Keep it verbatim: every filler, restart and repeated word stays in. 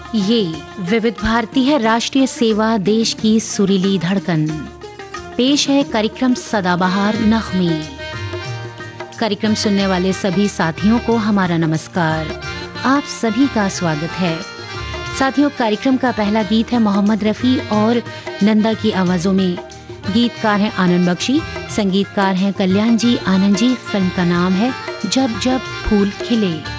ये विविध भारती है, राष्ट्रीय सेवा, देश की सुरीली धड़कन। पेश है कार्यक्रम सदाबहार नग़्मे। कार्यक्रम सुनने वाले सभी साथियों को हमारा नमस्कार। आप सभी का स्वागत है। साथियों, कार्यक्रम का पहला गीत है मोहम्मद रफ़ी और नंदा की आवाज़ों में। गीतकार हैं आनंद बख्शी, संगीतकार हैं कल्याण जी आनंद जी। फिल्म का नाम है जब जब फूल खिले।